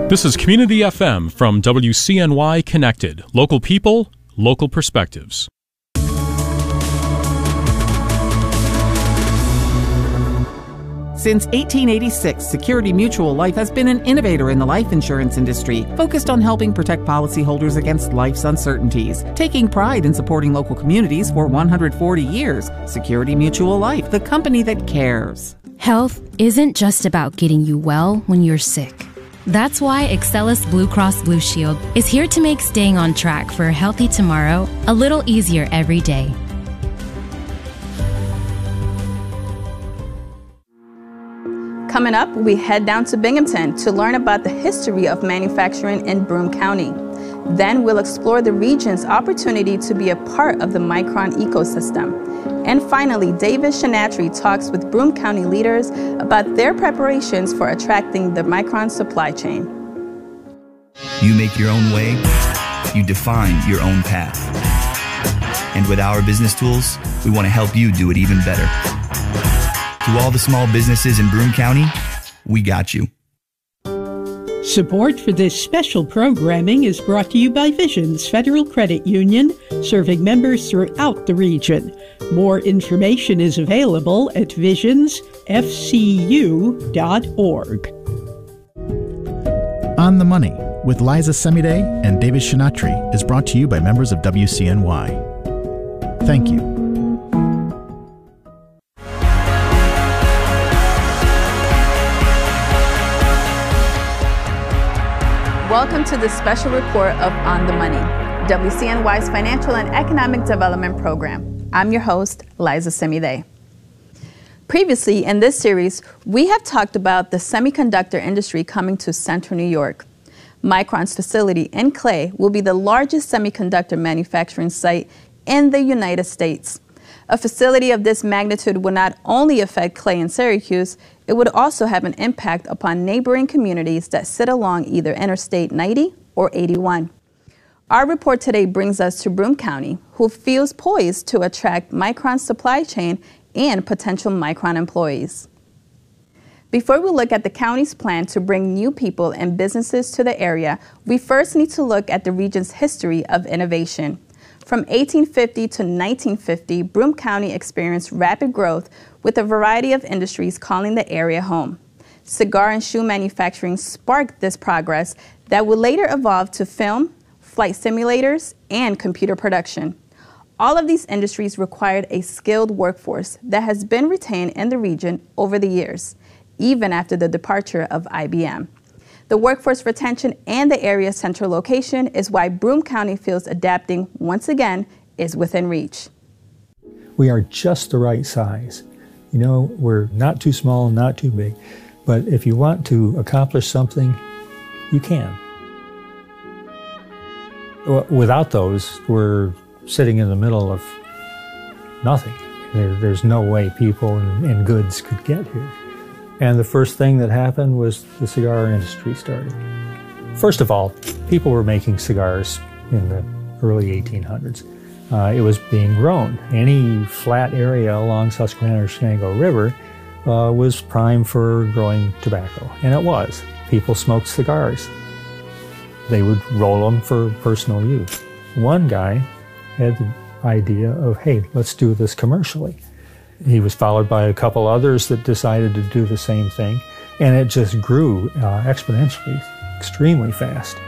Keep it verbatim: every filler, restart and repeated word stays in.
This is Community F M from W C N Y Connected. Local people, local perspectives. Since eighteen eighty-six, Security Mutual Life has been an innovator in the life insurance industry, focused on helping protect policyholders against life's uncertainties. Taking pride in supporting local communities for one hundred forty years, Security Mutual Life, the company that cares. Health isn't just about getting you well when you're sick. That's why Excellus Blue Cross Blue Shield is here to make staying on track for a healthy tomorrow a little easier every day. Coming up, we head down to Binghamton to learn about the history of manufacturing in Broome County. Then we'll explore the region's opportunity to be a part of the Micron ecosystem. And finally, David Shinatry talks with Broome County leaders about their preparations for attracting the Micron supply chain. You make your own way, you define your own path. And with our business tools, we want to help you do it even better. To all the small businesses in Broome County, we got you. Support for this special programming is brought to you by Visions Federal Credit Union, serving members throughout the region. More information is available at visions f c u dot org. On the Money with Liza Semide and David Shinatry is brought to you by members of W C N Y. Thank you. Welcome to this special report of On the Money, W C N Y's financial and economic development program. I'm your host, Liza Semide. Previously in this series, we have talked about the semiconductor industry coming to Central New York. Micron's facility in Clay will be the largest semiconductor manufacturing site in the United States. A facility of this magnitude will not only affect Clay and Syracuse, it would also have an impact upon neighboring communities that sit along either Interstate ninety or eighty-one. Our report today brings us to Broome County, who feels poised to attract Micron's supply chain and potential Micron employees. Before we look at the county's plan to bring new people and businesses to the area, we first need to look at the region's history of innovation. From eighteen fifty to nineteen fifty, Broome County experienced rapid growth with a variety of industries calling the area home. Cigar and shoe manufacturing sparked this progress that would later evolve to film, flight simulators, and computer production. All of these industries required a skilled workforce that has been retained in the region over the years, even after the departure of I B M. The workforce retention and the area's central location is why Broome County feels adapting, once again, is within reach. We are just the right size. You know, we're not too small, not too big. But if you want to accomplish something, you can. Without those, we're sitting in the middle of nothing. There, there's no way people and, and goods could get here. And the first thing that happened was the cigar industry started. First of all, people were making cigars in the early eighteen hundreds. Uh, it was being grown. Any flat area along Susquehanna or Shenango River uh, was prime for growing tobacco, and it was. People smoked cigars. They would roll them for personal use. One guy had the idea of, hey, let's do this commercially. He was followed by a couple others that decided to do the same thing, and it just grew uh, exponentially, extremely fast.